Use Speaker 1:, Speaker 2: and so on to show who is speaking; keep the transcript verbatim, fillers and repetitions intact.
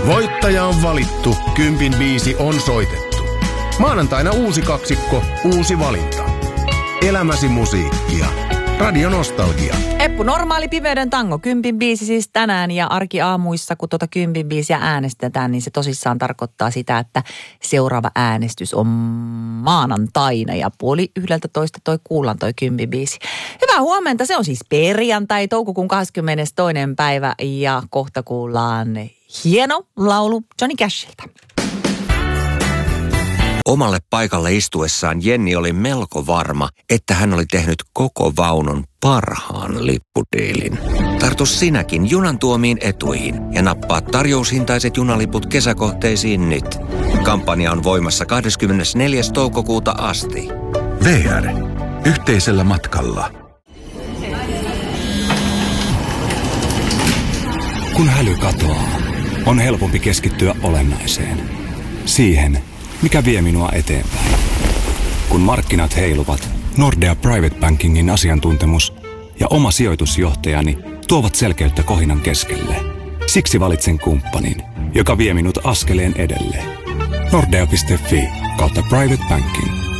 Speaker 1: Voittaja on valittu, kympin biisi on soitettu. Maanantaina uusi kaksikko, uusi valinta. Elämäsi musiikkia. Radio Nostalgia.
Speaker 2: Eppu, normaali pimeyden tango, kympin biisi siis tänään ja arkiaamuissa, kun tuota kympin biisiä äänestetään, niin se tosissaan tarkoittaa sitä, että seuraava äänestys on maanantaina ja puoli yhdeltä toista toi kuullaan toi kympin biisi. Hyvää huomenta, se on siis perjantai, toukokuun kahdeskymmenestoinen päivä ja kohta kuullaan hieno laulu Johnny Cashilta.
Speaker 3: Omalle paikalle istuessaan Jenni oli melko varma, että hän oli tehnyt koko vaunun parhaan lippudiilin. Tartu sinäkin junan tuomiin etuihin ja nappaa tarjoushintaiset junaliput kesäkohteisiin nyt. Kampanja on voimassa kahdeskymmenesneljäs toukokuuta asti.
Speaker 4: V R. Yhteisellä matkalla.
Speaker 5: Kun häly katoaa, on helpompi keskittyä olennaiseen. Siihen, mikä vie minua eteenpäin. Kun markkinat heiluvat, Nordea Private Bankingin asiantuntemus ja oma sijoitusjohtajani tuovat selkeyttä kohinan keskelle. Siksi valitsen kumppanin, joka vie minut askeleen edelleen. Nordea piste fi kautta Private Banking.